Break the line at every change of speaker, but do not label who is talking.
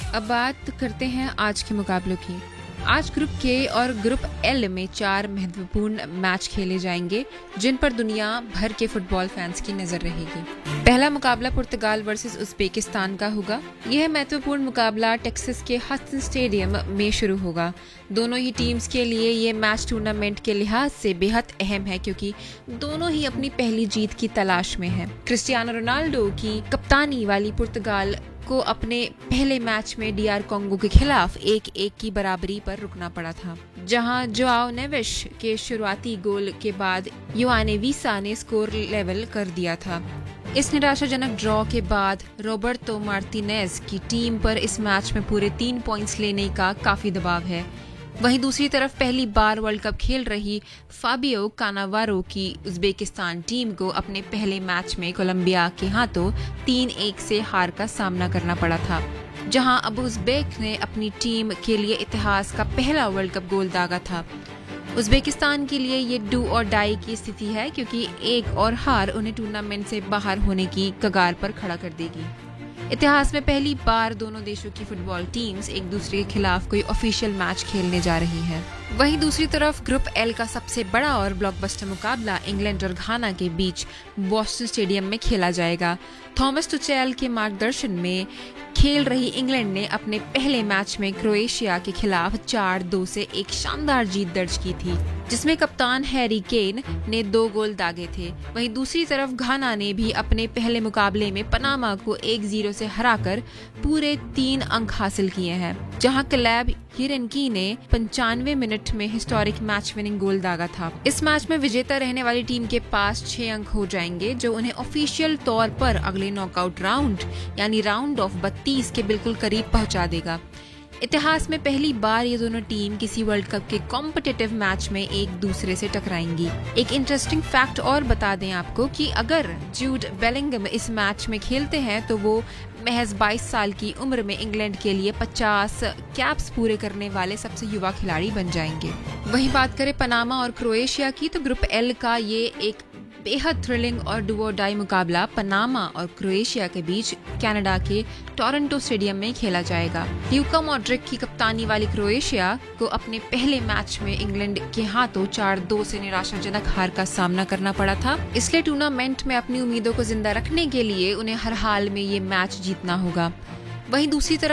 अब बात करते हैं आज के मुकाबलों की। आज ग्रुप के और ग्रुप एल में 4 महत्वपूर्ण मैच खेले जाएंगे जिन पर दुनिया भर के फुटबॉल फैंस की नजर रहेगी। पहला मुकाबला पुर्तगाल वर्सेस उज़्बेकिस्तान का होगा। यह महत्वपूर्ण मुकाबला टेक्सास के हडसन स्टेडियम में शुरू होगा। दोनों ही टीम्स के लिए ये मैच टूर्नामेंट के लिहाज से बेहद अहम है क्योंकि दोनों ही अपनी पहली जीत की तलाश में हैं। क्रिस्टियानो रोनाल्डो की कप्तानी वाली पुर्तगाल को अपने पहले मैच में डीआर कॉन्गो के खिलाफ 1-1 की बराबरी पर रुकना पड़ा था, जहां जोआओ नेवेस के शुरुआती गोल के बाद योआने वीसा ने स्कोर लेवल कर दिया था। इस निराशाजनक ड्रॉ के बाद रोबर्टो मार्टिनेज की टीम पर इस मैच में पूरे 3 पॉइंट्स लेने का काफी दबाव है। वहीं दूसरी तरफ पहली बार वर्ल्ड कप खेल रही फाबियो कानावारो की उज़्बेकिस्तान टीम को अपने पहले मैच में कोलंबिया के हाथों 3-1 से हार का सामना करना पड़ा था, जहां अब उज़्बेक ने अपनी टीम के लिए इतिहास का पहला वर्ल्ड कप गोल दागा था। उज़्बेकिस्तान के लिए ये डू और डाई की स्थिति है क्योंकि एक और हार उन्हें टूर्नामेंट से बाहर होने की कगार पर खड़ा कर देगी। इतिहास में पहली बार दोनों देशों की फुटबॉल टीम्स एक दूसरे के खिलाफ कोई ऑफिशियल मैच खेलने जा रही हैं। वहीं दूसरी तरफ ग्रुप एल का सबसे बड़ा और ब्लॉकबस्टर मुकाबला इंग्लैंड और घाना के बीच बोस्टन स्टेडियम में खेला जाएगा। थॉमस टुचेल के मार्गदर्शन में खेल रही इंग्लैंड ने अपने पहले मैच में क्रोएशिया के खिलाफ 4-2 से एक शानदार जीत दर्ज की थी, जिसमें कप्तान हैरी केन ने 2 गोल दागे थे। वहीं दूसरी तरफ घाना ने भी अपने पहले मुकाबले में पनामा को 1-0 से हराकर पूरे 3 अंक हासिल किए हैं, जहां क्लैब हिरनकी ने 95 मिनट में हिस्टोरिक मैच विनिंग गोल दागा था। इस मैच में विजेता रहने वाली टीम के पास 6 अंक हो जाएंगे, जो उन्हें ऑफिशियल तौर पर अगले नॉकआउट राउंड यानी राउंड ऑफ 32 के बिल्कुल करीब पहुंचा देगा। इतिहास में पहली बार ये दोनों टीम किसी वर्ल्ड कप के कॉम्पिटिटिव मैच में एक दूसरे से टकराएंगी। एक इंटरेस्टिंग फैक्ट और बता दें आपको कि अगर जूड बेलिंगम इस मैच में खेलते हैं तो वो महज 22 साल की उम्र में इंग्लैंड के लिए 50 कैप्स पूरे करने वाले सबसे युवा खिलाड़ी बन जाएंगे। वहीं बात करें पनामा और क्रोएशिया की, तो ग्रुप एल का ये एक बेहद थ्रिलिंग और डू और डाई मुकाबला पनामा और क्रोएशिया के बीच कनाडा के टोरंटो स्टेडियम में खेला जाएगा। ल्यूका मॉड्रिक की कप्तानी वाली क्रोएशिया को अपने पहले मैच में इंग्लैंड के हाथों 4-2 से निराशाजनक हार का सामना करना पड़ा था, इसलिए टूर्नामेंट में अपनी उम्मीदों को जिंदा रखने के लिए उन्हें हर हाल में ये मैच जीतना होगा। वहीं दूसरी तरफ